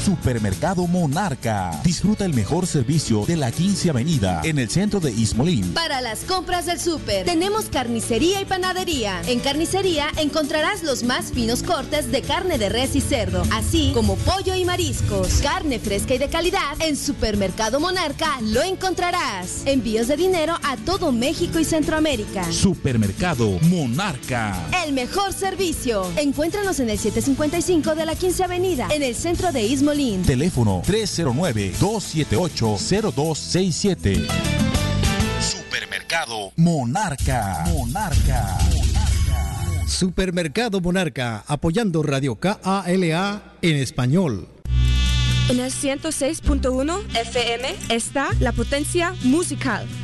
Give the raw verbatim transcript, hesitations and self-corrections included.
Supermercado Monarca. Disfruta el mejor servicio de la quince Avenida en el centro de Ismolín. Para las compras del súper, tenemos carnicería y panadería. En carnicería encontrarás los más finos cortes de carne de res y cerdo, así como pollo y mariscos. Carne fresca y de calidad, en Supermercado Monarca lo encontrarás. Envíos de dinero a todo México y Centroamérica. Supermercado Monarca. El mejor servicio. Encuéntranos en el siete cincuenta y cinco de la quince Avenida, en el centro de Ismolín. Teléfono tres cero nueve, dos siete ocho, cero dos seis siete. Supermercado Monarca. Monarca. Monarca. Supermercado Monarca, apoyando Radio K A L A en español. En el ciento seis punto uno F M está La Potencia Musical,